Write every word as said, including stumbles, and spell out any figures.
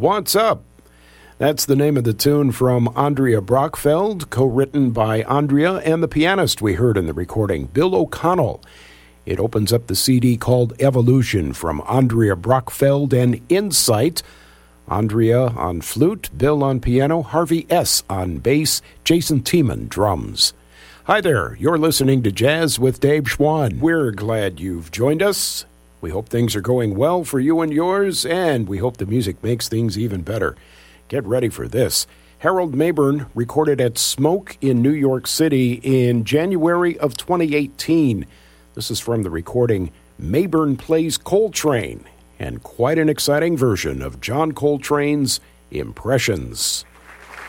What's Up? That's the name of the tune from Andrea Brockfeld, co-written by Andrea and the pianist we heard in the recording, Bill O'Connell. It opens up the C D called Evolution from Andrea Brockfeld and Insight. Andrea on flute, Bill on piano, Harvey S. on bass, Jason Tiemann drums. Hi there, you're listening to Jazz with Dave Schwann. We're glad you've joined us. We hope things are going well for you and yours, and we hope the music makes things even better. Get ready for this. Harold Mabern recorded at Smoke in New York City in January of twenty eighteen. This is from the recording Mabern Plays Coltrane, and quite an exciting version of John Coltrane's Impressions.